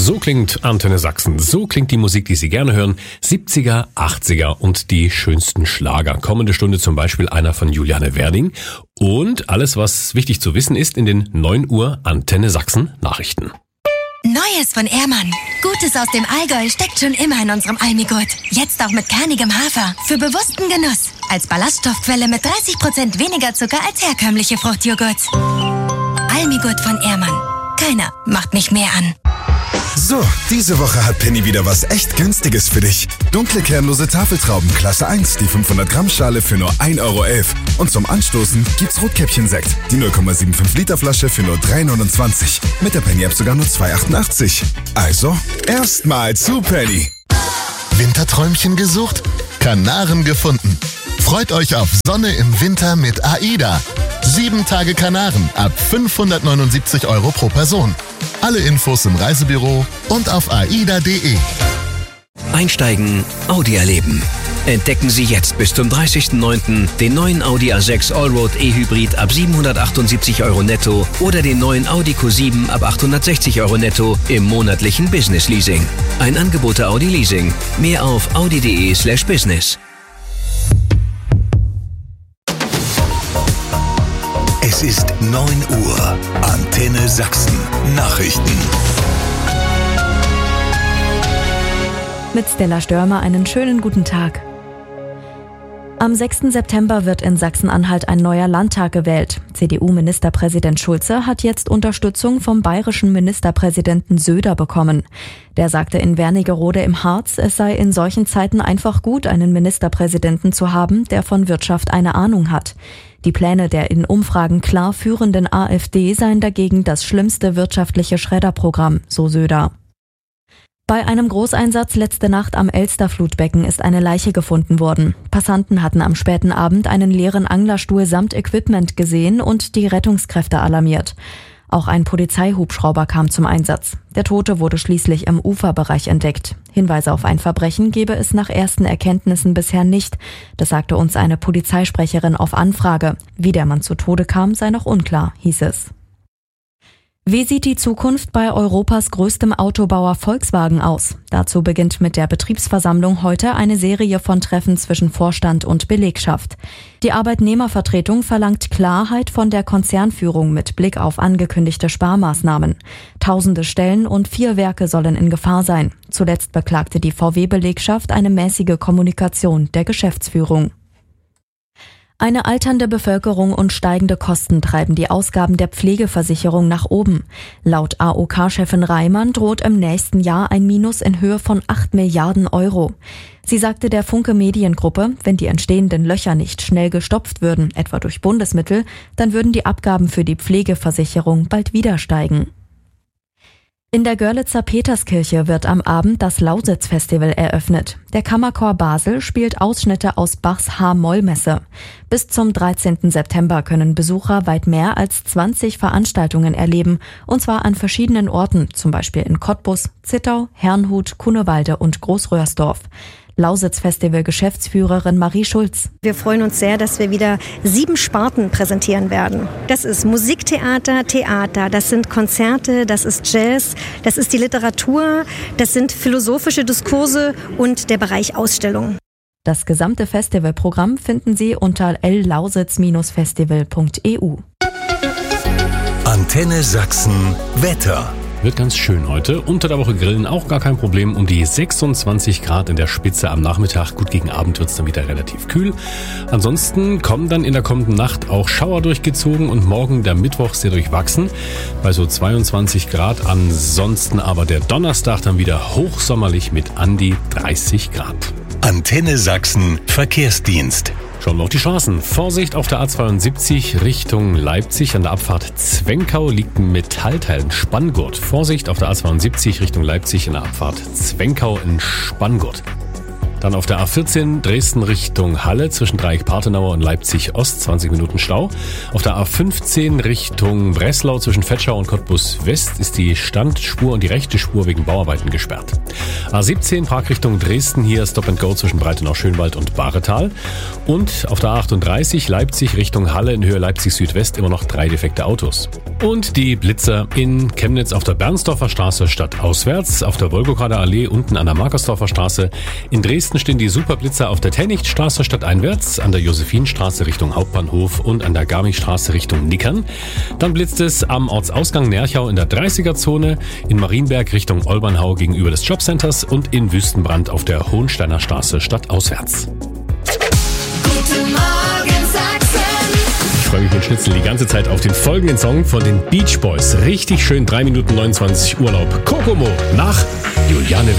So klingt Antenne Sachsen. So klingt die Musik, die Sie gerne hören. 70er, 80er und die schönsten Schlager. Kommende Stunde zum Beispiel einer von Juliane Werding. Und alles, was wichtig zu wissen ist, in den 9 Uhr Antenne Sachsen Nachrichten. Neues von Ehrmann. Gutes aus dem Allgäu steckt schon immer in unserem Almigurt. Jetzt auch mit kernigem Hafer. Für bewussten Genuss. Als Ballaststoffquelle mit 30% weniger Zucker als herkömmliche Fruchtjoghurts. Almigurt von Ehrmann. Keiner macht mich mehr an. So, diese Woche hat Penny wieder was echt Günstiges für dich. Dunkle kernlose Tafeltrauben Klasse 1, die 500 Gramm Schale für nur 1,11 €. Und zum Anstoßen gibt's Rotkäppchen-Sekt, die 0,75 Liter Flasche für nur 3,29 €. Mit der Penny-App sogar nur 2,88 €. Also, erstmal zu Penny. Winterträumchen gesucht? Kanaren gefunden. Freut euch auf Sonne im Winter mit AIDA. 7 Tage Kanaren ab 579 € pro Person. Alle Infos im Reisebüro und auf aida.de. Einsteigen, Audi erleben. Entdecken Sie jetzt bis zum 30.09. den neuen Audi A6 Allroad E-Hybrid ab 778 € netto oder den neuen Audi Q7 ab 860 € netto im monatlichen Business Leasing. Ein Angebot der Audi Leasing. Mehr auf audi.de/business. Es ist 9 Uhr. Antenne Sachsen. Nachrichten. Mit Stella Störmer einen schönen guten Tag. Am 6. September wird in Sachsen-Anhalt ein neuer Landtag gewählt. CDU-Ministerpräsident Schulze hat jetzt Unterstützung vom bayerischen Ministerpräsidenten Söder bekommen. Der sagte in Wernigerode im Harz, es sei in solchen Zeiten einfach gut, einen Ministerpräsidenten zu haben, der von Wirtschaft eine Ahnung hat. Die Pläne der in Umfragen klar führenden AfD seien dagegen das schlimmste wirtschaftliche Schredderprogramm, so Söder. Bei einem Großeinsatz letzte Nacht am Elsterflutbecken ist eine Leiche gefunden worden. Passanten hatten am späten Abend einen leeren Anglerstuhl samt Equipment gesehen und die Rettungskräfte alarmiert. Auch ein Polizeihubschrauber kam zum Einsatz. Der Tote wurde schließlich im Uferbereich entdeckt. Hinweise auf ein Verbrechen gebe es nach ersten Erkenntnissen bisher nicht. Das sagte uns eine Polizeisprecherin auf Anfrage. Wie der Mann zu Tode kam, sei noch unklar, hieß es. Wie sieht die Zukunft bei Europas größtem Autobauer Volkswagen aus? Dazu beginnt mit der Betriebsversammlung heute eine Serie von Treffen zwischen Vorstand und Belegschaft. Die Arbeitnehmervertretung verlangt Klarheit von der Konzernführung mit Blick auf angekündigte Sparmaßnahmen. Tausende Stellen und 4 Werke sollen in Gefahr sein. Zuletzt beklagte die VW-Belegschaft eine mäßige Kommunikation der Geschäftsführung. Eine alternde Bevölkerung und steigende Kosten treiben die Ausgaben der Pflegeversicherung nach oben. Laut AOK-Chefin Reimann droht im nächsten Jahr ein Minus in Höhe von 8 Milliarden €. Sie sagte der Funke Mediengruppe, wenn die entstehenden Löcher nicht schnell gestopft würden, etwa durch Bundesmittel, dann würden die Abgaben für die Pflegeversicherung bald wieder steigen. In der Görlitzer Peterskirche wird am Abend das Lausitz-Festival eröffnet. Der Kammerchor Basel spielt Ausschnitte aus Bachs H-Moll-Messe. Bis zum 13. September können Besucher weit mehr als 20 Veranstaltungen erleben, und zwar an verschiedenen Orten, zum Beispiel in Cottbus, Zittau, Herrnhut, Kunewalde und Großröhrsdorf. Lausitz-Festival-Geschäftsführerin Marie Schulz. Wir freuen uns sehr, dass wir wieder 7 Sparten präsentieren werden. Das ist Musiktheater, Theater, das sind Konzerte, das ist Jazz, das ist die Literatur, das sind philosophische Diskurse und der Bereich Ausstellung. Das gesamte Festivalprogramm finden Sie unter llausitz-festival.eu. Antenne Sachsen Wetter. Wird ganz schön heute. Unter der Woche grillen auch gar kein Problem. Um die 26 Grad in der Spitze am Nachmittag. Gut, gegen Abend wird es dann wieder relativ kühl. Ansonsten kommen dann in der kommenden Nacht auch Schauer durchgezogen und morgen der Mittwoch sehr durchwachsen. Bei so 22 Grad. Ansonsten aber der Donnerstag dann wieder hochsommerlich mit an die 30 Grad. Antenne Sachsen Verkehrsdienst. Schauen wir auf die Straßen. Vorsicht auf der A72 Richtung Leipzig. An der Abfahrt Zwenkau liegt ein Metallteil, ein Spanngurt. Vorsicht auf der A72 Richtung Leipzig an der Abfahrt Zwenkau, ein Spanngurt. Dann auf der A14 Dresden Richtung Halle zwischen Dreieck-Partenauer und Leipzig Ost 20 Minuten Stau. Auf der A15 Richtung Breslau zwischen Vetschau und Cottbus West ist die Standspur und die rechte Spur wegen Bauarbeiten gesperrt. A17 Prag Richtung Dresden, hier Stop and Go zwischen Breitenau-Schönwald und Bahretal. Und auf der A38 Leipzig Richtung Halle in Höhe Leipzig Südwest immer noch 3 defekte Autos. Und die Blitzer in Chemnitz auf der Bernsdorfer Straße stadtauswärts, auf der Wolgograder Allee unten an der Markersdorfer Straße. In Dresden stehen die Superblitzer auf der Tänichtstraße stadteinwärts, an der Josephinstraße Richtung Hauptbahnhof und an der Garmichstraße Richtung Nickern. Dann blitzt es am Ortsausgang Nerchau in der 30er-Zone, in Marienberg Richtung Olbernhau gegenüber des Jobcenters und in Wüstenbrand auf der Hohensteiner Straße stadtauswärts. Guten Morgen, Sachsen. Ich freue mich mit Schnitzel die ganze Zeit auf den folgenden Song von den Beach Boys. Richtig schön 3 Minuten 29 Urlaub. Kokomo nach Juliane